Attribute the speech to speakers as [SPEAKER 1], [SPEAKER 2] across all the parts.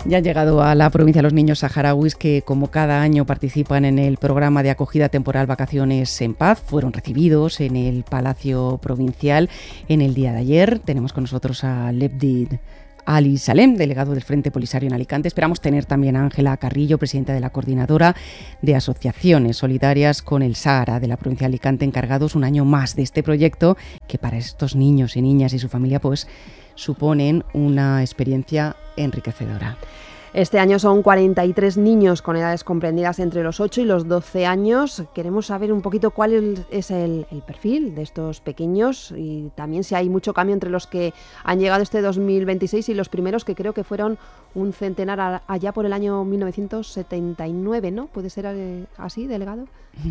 [SPEAKER 1] Ya han llegado a la provincia los niños saharauis que, como cada año, participan en el programa de acogida temporal Vacaciones en Paz. Fueron recibidos en el Palacio Provincial en el día de ayer. Tenemos con nosotros a Lebdid Ali Salem, delegado del Frente Polisario en Alicante. Esperamos tener también a Ángela Carrillo, presidenta de la Coordinadora de Asociaciones Solidarias con el Sáhara de la provincia de Alicante, encargados un año más de este proyecto que para estos niños y niñas y su familia pues suponen una experiencia enriquecedora.
[SPEAKER 2] Este año son 43 niños con edades comprendidas entre los 8 y los 12 años. Queremos saber un poquito cuál es el perfil de estos pequeños y también si hay mucho cambio entre los que han llegado este 2026 y los primeros, que creo que fueron un centenar allá por el año 1979, ¿no? ¿Puede ser así, delegado?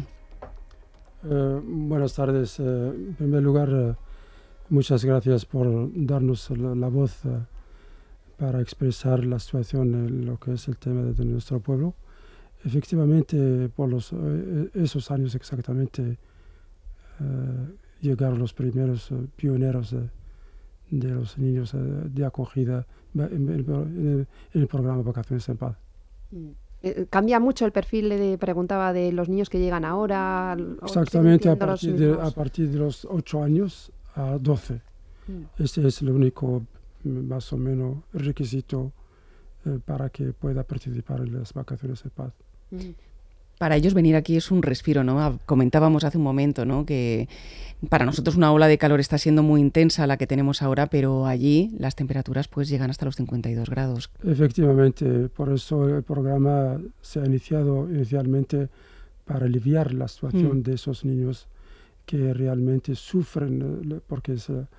[SPEAKER 3] Buenas tardes. En primer lugar, muchas gracias por darnos la voz para expresar la situación en lo que es el tema de nuestro pueblo. Efectivamente, por esos años exactamente, llegaron los primeros pioneros de los niños de acogida en el programa Vacaciones en Paz.
[SPEAKER 2] ¿Cambia mucho el perfil, preguntaba, de los niños que llegan ahora?
[SPEAKER 3] Exactamente, a partir de los 8 años a 12. Este es el único más o menos requisito para que pueda participar en las vacaciones de paz.
[SPEAKER 1] Para ellos venir aquí es un respiro, ¿no? Comentábamos hace un momento, ¿no?, que para nosotros una ola de calor está siendo muy intensa la que tenemos ahora, pero allí las temperaturas pues llegan hasta los 52 grados.
[SPEAKER 3] Efectivamente, por eso el programa se ha iniciado inicialmente para aliviar la situación de esos niños que realmente sufren porque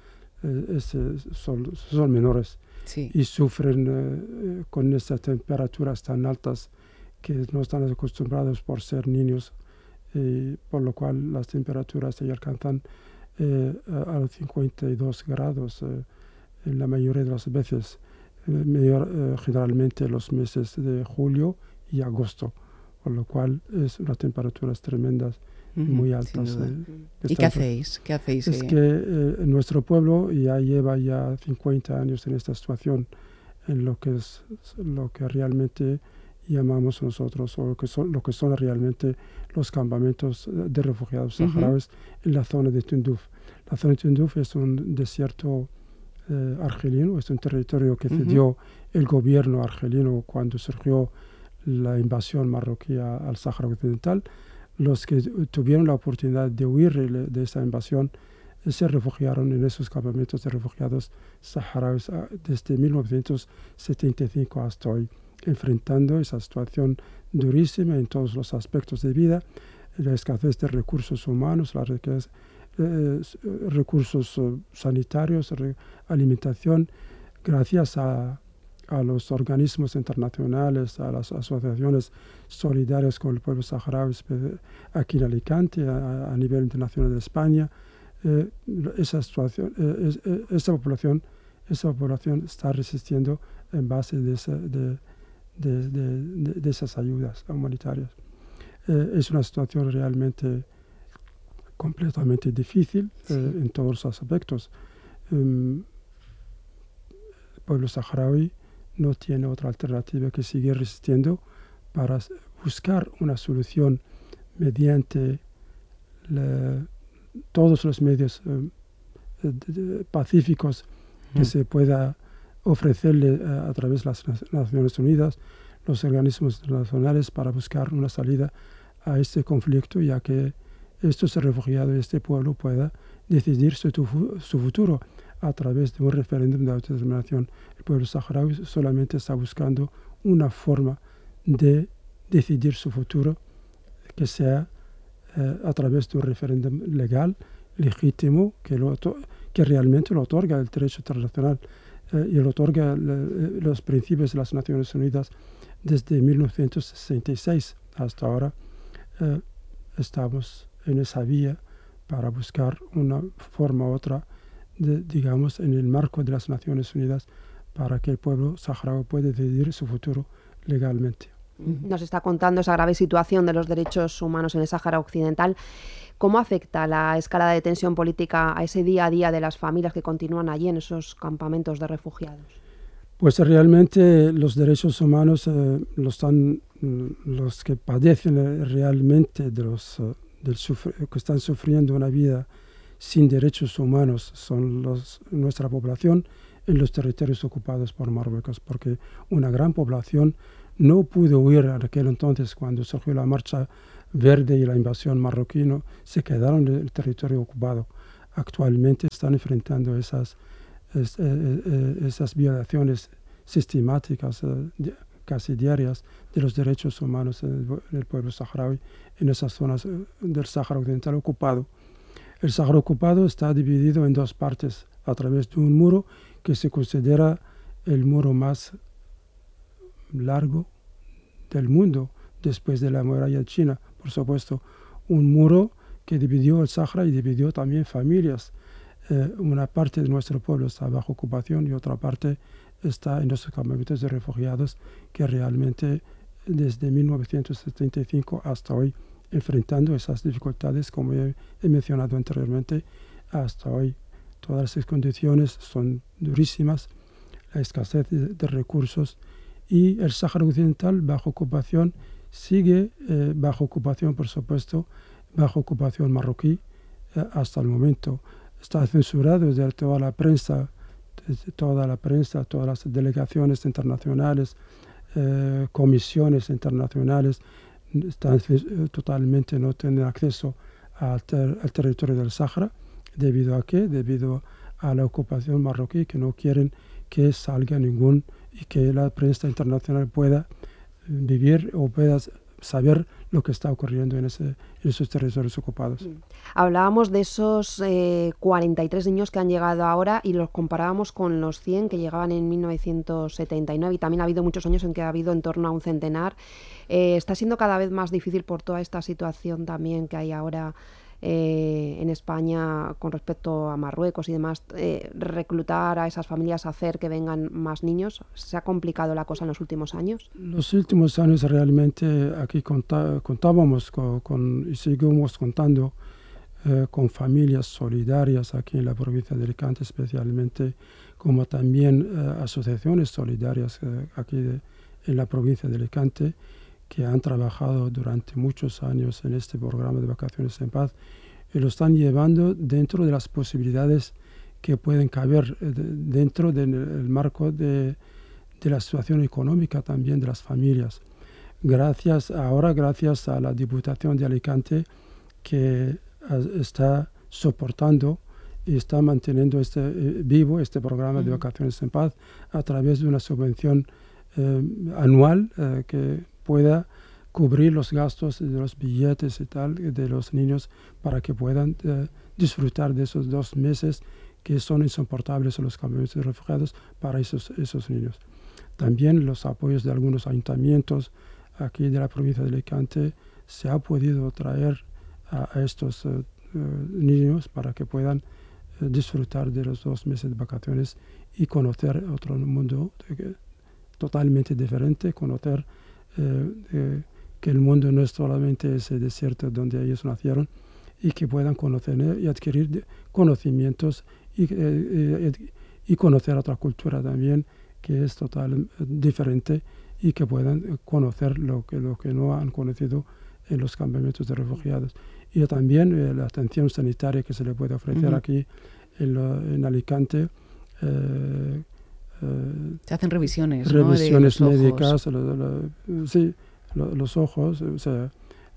[SPEAKER 3] son menores, sí, y sufren con estas temperaturas tan altas que no están acostumbrados por ser niños, por lo cual las temperaturas se alcanzan a los 52 grados en la mayoría de las veces, generalmente los meses de julio y agosto, por lo cual es unas temperaturas tremendas, muy altas.
[SPEAKER 1] ¿Y qué hacéis?
[SPEAKER 3] Es que nuestro pueblo ya lleva 50 años en esta situación, en lo que realmente llamamos nosotros, o lo que son realmente los campamentos de refugiados saharauis en la zona de Tinduf. La zona de Tinduf es un desierto argelino, es un territorio que cedió el gobierno argelino cuando surgió la invasión marroquí al Sáhara Occidental. Los que tuvieron la oportunidad de huir de esa invasión se refugiaron en esos campamentos de refugiados saharauis desde 1975 hasta hoy, enfrentando esa situación durísima en todos los aspectos de vida, la escasez de recursos humanos, recursos sanitarios, alimentación. Gracias a los organismos internacionales, a las asociaciones solidarias con el pueblo saharaui aquí en Alicante, a nivel internacional de España, esa población está resistiendo en base de esas ayudas humanitarias. Es una situación realmente completamente difícil en todos los aspectos. El pueblo saharaui no tiene otra alternativa que seguir resistiendo para buscar una solución mediante todos los medios pacíficos que se pueda ofrecerle a través de las Naciones Unidas, los organismos internacionales, para buscar una salida a este conflicto, ya que estos refugiados y este pueblo pueda decidir su futuro a través de un referéndum de autodeterminación. El pueblo saharaui solamente está buscando una forma de decidir su futuro que sea a través de un referéndum legal, legítimo, que realmente lo otorga el derecho internacional y lo otorga los principios de las Naciones Unidas desde 1966 hasta ahora. Estamos en esa vía para buscar una forma u otra, digamos, en el marco de las Naciones Unidas, para que el pueblo saharaui pueda decidir su futuro legalmente.
[SPEAKER 2] Nos está contando esa grave situación de los derechos humanos en el Sáhara Occidental. ¿Cómo afecta la escalada de tensión política a ese día a día de las familias que continúan allí en esos campamentos de refugiados?
[SPEAKER 3] Pues realmente los derechos humanos los que padecen realmente que están sufriendo una vida sin derechos humanos son nuestra población en los territorios ocupados por Marruecos, porque una gran población no pudo huir en aquel entonces cuando surgió la Marcha Verde y la invasión marroquí, se quedaron en el territorio ocupado. Actualmente están enfrentando esas violaciones sistemáticas, casi diarias, de los derechos humanos del pueblo saharaui en esas zonas del Sáhara Occidental ocupado. El Sáhara ocupado está dividido en dos partes a través de un muro que se considera el muro más largo del mundo después de la muralla china. Por supuesto, un muro que dividió el Sáhara y dividió también familias. Una parte de nuestro pueblo está bajo ocupación y otra parte está en los campamentos de refugiados que realmente desde 1975 hasta hoy enfrentando esas dificultades, como he mencionado anteriormente, hasta hoy. Todas las condiciones son durísimas, la escasez de recursos, y el Sáhara Occidental bajo ocupación sigue bajo ocupación, por supuesto, bajo ocupación marroquí hasta el momento. Está censurado de toda la prensa, todas las delegaciones internacionales, comisiones internacionales, totalmente no tienen acceso al territorio del Sáhara. ¿Debido a qué? Debido a la ocupación marroquí, que no quieren que salga y que la prensa internacional pueda vivir o pueda saber lo que está ocurriendo en esos territorios ocupados.
[SPEAKER 2] Hablábamos de esos 43 niños que han llegado ahora y los comparábamos con los 100 que llegaban en 1979, y también ha habido muchos años en que ha habido en torno a un centenar. Está siendo cada vez más difícil por toda esta situación también que hay ahora en España con respecto a Marruecos y demás, reclutar a esas familias, hacer que vengan más niños. ¿Se ha complicado la cosa en los últimos años?
[SPEAKER 3] Los últimos años realmente aquí contábamos y seguimos contando con familias solidarias aquí en la provincia de Alicante, especialmente, como también asociaciones solidarias aquí en la provincia de Alicante, que han trabajado durante muchos años en este programa de Vacaciones en Paz y lo están llevando dentro de las posibilidades que pueden caber dentro del marco de la situación económica también de las familias. Gracias a la Diputación de Alicante, que está soportando y está manteniendo vivo este programa de Vacaciones en Paz a través de una subvención anual que pueda cubrir los gastos de los billetes y tal de los niños para que puedan disfrutar de esos 2 meses que son insoportables en los campamentos de refugiados para esos niños. También los apoyos de algunos ayuntamientos aquí de la provincia de Alicante se ha podido traer a estos niños para que puedan disfrutar de los 2 meses de vacaciones y conocer otro mundo totalmente diferente, conocer que el mundo no es solamente ese desierto donde ellos nacieron, y que puedan conocer y adquirir conocimientos y conocer otra cultura también que es totalmente diferente, y que puedan conocer lo que no han conocido en los campamentos de refugiados. Y también la atención sanitaria que se le puede ofrecer aquí en Alicante.
[SPEAKER 1] Se hacen revisiones,
[SPEAKER 3] revisiones
[SPEAKER 1] ¿no?
[SPEAKER 3] médicas, sí, los ojos, o sea,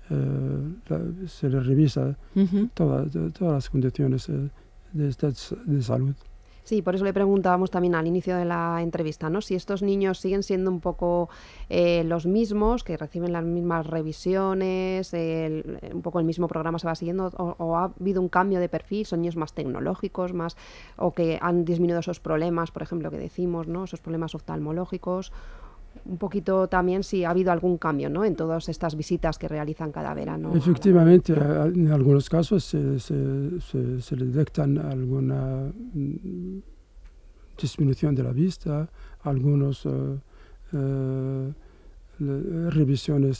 [SPEAKER 3] se les revisa todas las condiciones de salud.
[SPEAKER 2] Sí, por eso le preguntábamos también al inicio de la entrevista, ¿no? Si estos niños siguen siendo un poco los mismos, que reciben las mismas revisiones, un poco el mismo programa se va siguiendo, o ha habido un cambio de perfil, son niños más tecnológicos, o que han disminuido esos problemas, por ejemplo, que decimos, ¿no? Esos problemas oftalmológicos. Un poquito también si ha habido algún cambio, ¿no? En todas estas visitas que realizan cada verano.
[SPEAKER 3] Efectivamente, en algunos casos se le detectan alguna disminución de la vista, algunos revisiones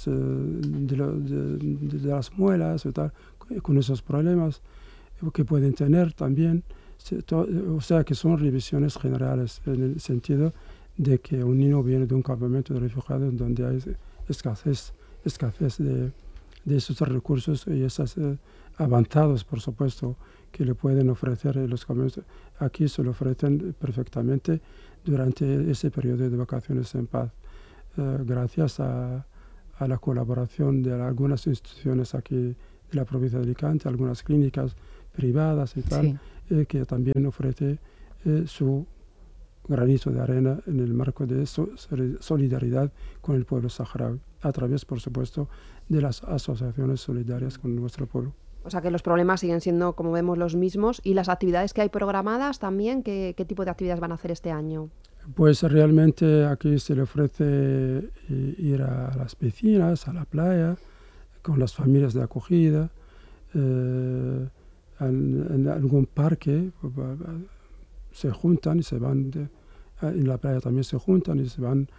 [SPEAKER 3] de las muelas y tal, con esos problemas que pueden tener también. O sea que son revisiones generales en el sentido de que un niño viene de un campamento de refugiados donde hay escasez de esos recursos y esos avanzados, por supuesto, que le pueden ofrecer los campamentos. Aquí se lo ofrecen perfectamente durante ese periodo de vacaciones en paz, gracias a la colaboración de algunas instituciones aquí de la provincia de Alicante, algunas clínicas privadas y tal, que también ofrece su granito de arena en el marco de solidaridad con el pueblo saharaui, a través, por supuesto, de las asociaciones solidarias con nuestro pueblo.
[SPEAKER 2] O sea que los problemas siguen siendo, como vemos, los mismos. ¿Y las actividades que hay programadas también? ¿Qué tipo de actividades van a hacer este año?
[SPEAKER 3] Pues realmente aquí se le ofrece ir a las piscinas, a la playa, con las familias de acogida, en algún parque se juntan y se van, en la playa también se juntan y se van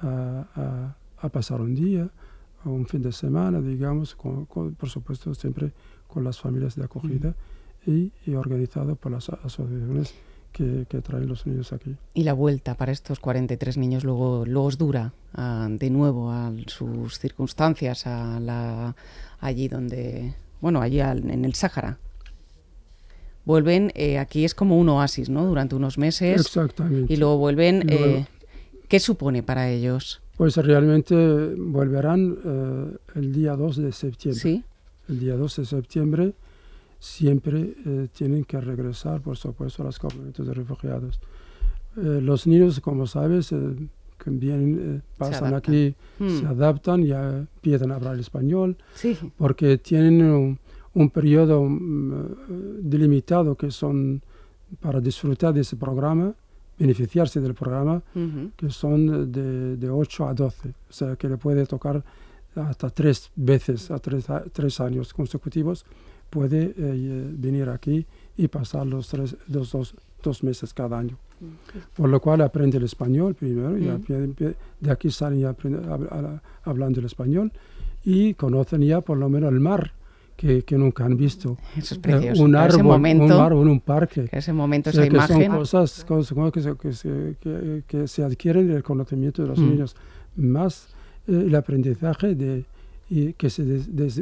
[SPEAKER 3] a pasar un día o un fin de semana, digamos, por supuesto siempre con las familias de acogida y organizado por las asociaciones que traen los niños aquí.
[SPEAKER 1] Y la vuelta para estos 43 niños luego os dura de nuevo a sus circunstancias, allí donde, bueno, allí en el Sáhara. Vuelven, aquí es como un oasis, ¿no? Durante unos meses.
[SPEAKER 3] Exactamente.
[SPEAKER 1] Y luego vuelven. ¿Qué supone para ellos?
[SPEAKER 3] Pues realmente volverán el día 2 de septiembre.
[SPEAKER 1] ¿Sí?
[SPEAKER 3] El día 2 de septiembre siempre tienen que regresar, por supuesto, a los campamentos de refugiados. Los niños, como sabes, que vienen, pasan aquí, se adaptan, ya empiezan a hablar español, porque tienen un periodo delimitado que son para disfrutar de ese programa, beneficiarse del programa, que son de 8 a 12. O sea, que le puede tocar hasta 3 veces, a 3 años consecutivos, puede venir aquí y pasar los 2 meses cada año. Por lo cual aprende el español primero, ya de aquí salen ya hablando el español y conocen ya por lo menos el mar, que nunca han visto.
[SPEAKER 1] Eso es precioso.
[SPEAKER 3] Un árbol, un parque.
[SPEAKER 1] Ese momento, esa imagen.
[SPEAKER 3] Son cosas que se adquieren el conocimiento de los niños, más el aprendizaje que se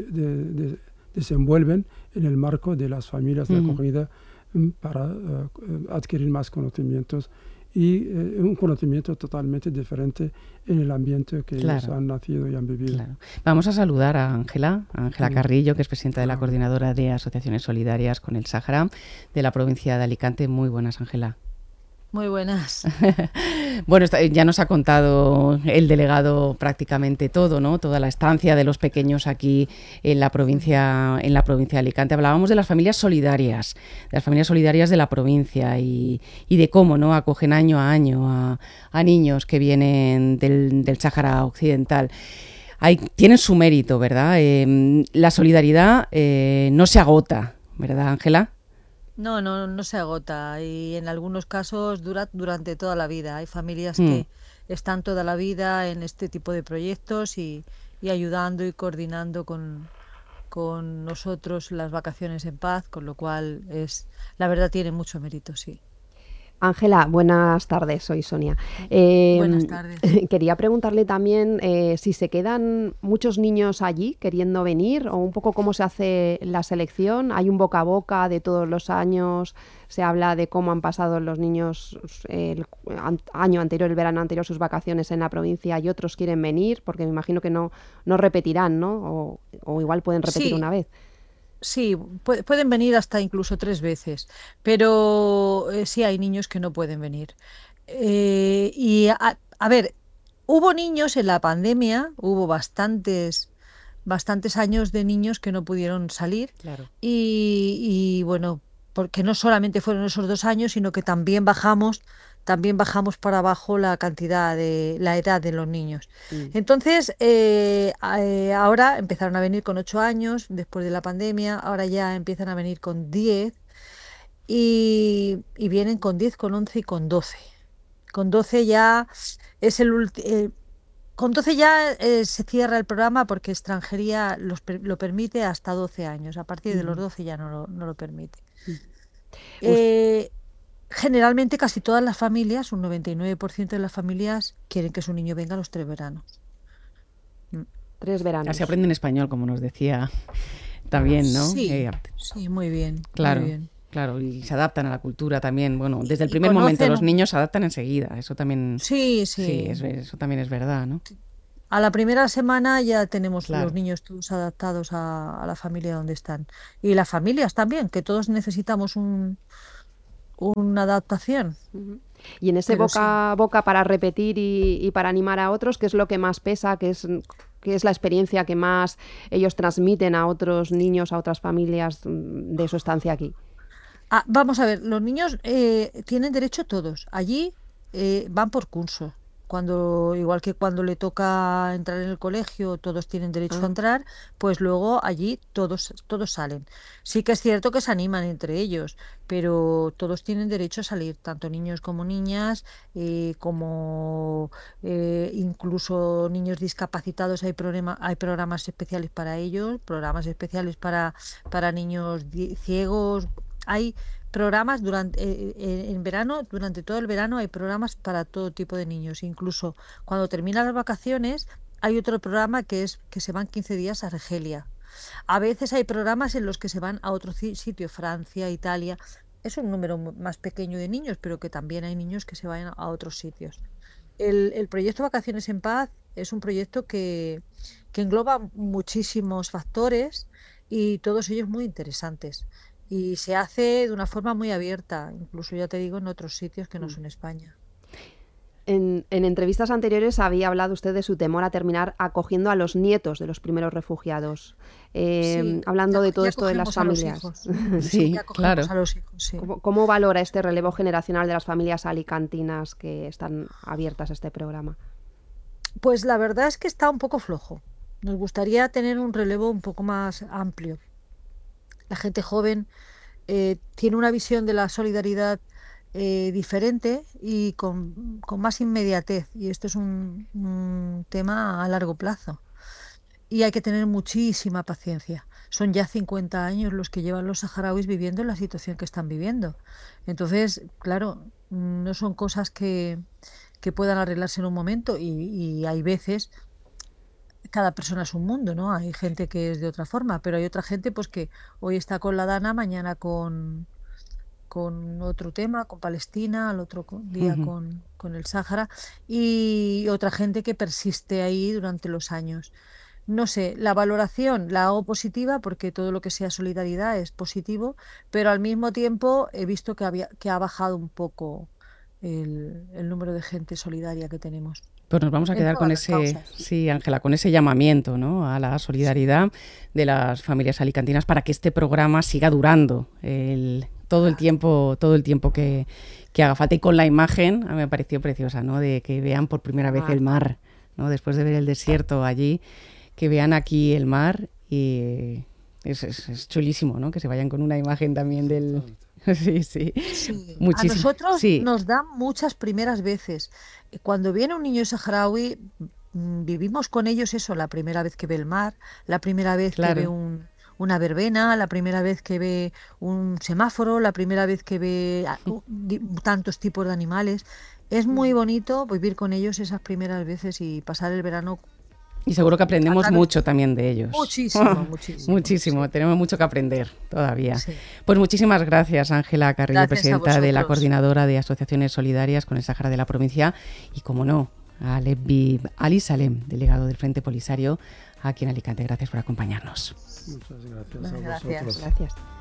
[SPEAKER 3] desenvuelven en el marco de las familias de acogida para adquirir más conocimientos y un conocimiento totalmente diferente en el ambiente que ellos han nacido y han vivido.
[SPEAKER 1] Claro. Vamos a saludar a Ángela Carrillo, que es presidenta de la Coordinadora de Asociaciones Solidarias con el Sáhara de la provincia de Alicante. Muy buenas, Ángela.
[SPEAKER 4] Muy buenas.
[SPEAKER 1] Bueno, ya nos ha contado el delegado prácticamente todo, ¿no? Toda la estancia de los pequeños aquí en la provincia de Alicante. Hablábamos de las familias solidarias, de la provincia y de cómo, ¿no?, acogen año a año a niños que vienen del Sáhara Occidental. Tienen su mérito, ¿verdad? La solidaridad no se agota, ¿verdad, Ángela?
[SPEAKER 4] No se agota y en algunos casos dura durante toda la vida. Hay familias que están toda la vida en este tipo de proyectos y ayudando y coordinando con nosotros las vacaciones en paz, con lo cual la verdad tiene mucho mérito, sí.
[SPEAKER 2] Ángela, buenas tardes, soy Sonia.
[SPEAKER 4] Buenas tardes.
[SPEAKER 2] Quería preguntarle también si se quedan muchos niños allí queriendo venir o un poco cómo se hace la selección. Hay un boca a boca de todos los años, se habla de cómo han pasado los niños el año anterior, el verano anterior, sus vacaciones en la provincia y otros quieren venir porque me imagino que no repetirán, ¿no? O igual pueden repetir una vez.
[SPEAKER 4] Sí, pueden venir hasta incluso 3 veces, pero sí hay niños que no pueden venir. A ver, hubo niños en la pandemia, hubo bastantes años de niños que no pudieron salir.
[SPEAKER 1] Claro.
[SPEAKER 4] Y bueno, porque no solamente fueron esos 2 años, sino que también bajamos para abajo la edad de los niños. Entonces, ahora empezaron a venir con 8 años, después de la pandemia, ahora ya empiezan a venir con 10 y vienen con 10, con 11 y con 12. Con 12 ya es con 12 ya se cierra el programa porque extranjería lo permite hasta 12 años. A partir de los 12 ya no lo permite. generalmente casi todas las familias, un 99% de las familias, quieren que su niño venga a los 3 veranos.
[SPEAKER 2] 3 veranos.
[SPEAKER 1] Así aprenden español, como nos decía también, ¿no?
[SPEAKER 4] Sí, muy bien.
[SPEAKER 1] Claro.
[SPEAKER 4] Muy bien.
[SPEAKER 1] Claro, y se adaptan a la cultura también. Bueno, desde el primer momento los niños se adaptan enseguida. Eso también. Sí, eso también es verdad, ¿no?
[SPEAKER 4] A la primera semana ya tenemos los niños todos adaptados a la familia donde están. Y las familias también, que todos necesitamos una adaptación.
[SPEAKER 2] Y en ese boca a boca para repetir y para animar a otros, ¿qué es lo que más pesa? ¿Qué es la experiencia que más ellos transmiten a otros niños, a otras familias de su estancia aquí?
[SPEAKER 4] Vamos a ver, los niños tienen derecho todos. Allí van por curso. Igual que cuando le toca entrar en el colegio, todos tienen derecho a entrar, pues luego allí todos salen. Sí que es cierto que se animan entre ellos, pero todos tienen derecho a salir, tanto niños como niñas, como incluso niños discapacitados. Hay programas especiales para ellos, programas especiales para niños ciegos. Hay programas en verano, durante todo el verano hay programas para todo tipo de niños. Incluso cuando terminan las vacaciones hay otro programa que se van 15 días a Argelia. A veces hay programas en los que se van a otro sitio, Francia, Italia. Es un número más pequeño de niños, pero que también hay niños que se vayan a otros sitios. El proyecto Vacaciones en Paz es un proyecto que engloba muchísimos factores y todos ellos muy interesantes. Y se hace de una forma muy abierta, incluso ya te digo, en otros sitios que no son España.
[SPEAKER 2] En entrevistas anteriores había hablado usted de su temor a terminar acogiendo a los nietos de los primeros refugiados, hablando de todo esto de las familias.
[SPEAKER 1] Sí, claro.
[SPEAKER 4] A los hijos, sí.
[SPEAKER 2] ¿Cómo valora este relevo generacional de las familias alicantinas que están abiertas a este programa?
[SPEAKER 4] Pues la verdad es que está un poco flojo. Nos gustaría tener un relevo un poco más amplio. La gente joven tiene una visión de la solidaridad diferente y con más inmediatez. Y esto es un tema a largo plazo. Y hay que tener muchísima paciencia. Son ya 50 años los que llevan los saharauis viviendo en la situación que están viviendo. Entonces, claro, no son cosas que puedan arreglarse en un momento y hay veces... Cada persona es un mundo, ¿no? Hay gente que es de otra forma, pero hay otra gente pues que hoy está con la Dana, mañana con otro tema, con Palestina, al otro día con el Sáhara, y otra gente que persiste ahí durante los años. No sé, la valoración la hago positiva porque todo lo que sea solidaridad es positivo, pero al mismo tiempo he visto que ha bajado un poco el número de gente solidaria que tenemos.
[SPEAKER 1] Pues nos vamos a quedar con ese, sí, Ángela, con ese llamamiento, ¿no?, a la solidaridad de las familias alicantinas para que este programa siga durando todo el tiempo que haga falta. Y con la imagen, a mí me pareció preciosa, ¿no?, de que vean por primera vez el mar, ¿no?, después de ver el desierto allí, que vean aquí el mar, y es chulísimo, ¿no?, que se vayan con una imagen también del... Sí. Muchísimo.
[SPEAKER 4] A nosotros nos dan muchas primeras veces. Cuando viene un niño saharaui, vivimos con ellos eso, la primera vez que ve el mar, la primera vez que ve una verbena, la primera vez que ve un semáforo, la primera vez que ve tantos tipos de animales. Es muy bonito vivir con ellos esas primeras veces y pasar el verano.
[SPEAKER 1] Y seguro que aprendemos mucho también de ellos.
[SPEAKER 4] Muchísimo.
[SPEAKER 1] Sí. Tenemos mucho que aprender todavía. Sí. Pues muchísimas gracias, Ángela Carrillo, presidenta de la Coordinadora de Asociaciones Solidarias con el Sáhara de la provincia. Y, como no, a Lebbi Ali Salem, delegado del Frente Polisario aquí en Alicante. Gracias por acompañarnos.
[SPEAKER 3] Muchas gracias a vosotros.
[SPEAKER 2] Gracias.